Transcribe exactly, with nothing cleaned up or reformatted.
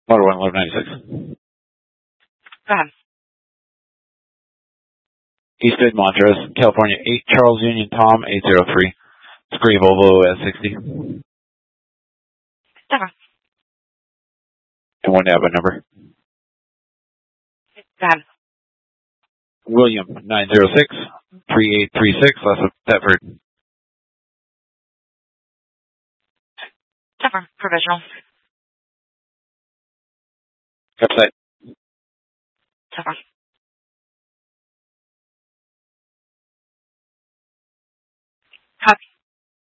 Water one eleven ninety-six. Go ahead. East Bend, Montrose, California, eight Charles Union Tom, eight zero three. It's gray Volvo S sixty. Okay. And one Napa number. Go ahead. William, nine zero six, three eight three six, Less of Thetford. Thetford, provisional. Website. Thetford. Copy.